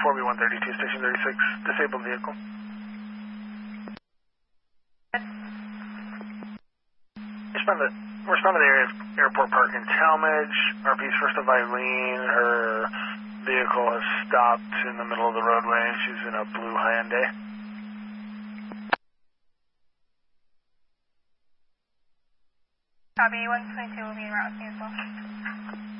4B132, Station 36, disabled vehicle. Respond to the area of Airport Park in Talmadge. RP's first of Eileen. Her vehicle has stopped in the middle of the roadway. She's in a blue Hyundai. Copy, 122 will be en route as well.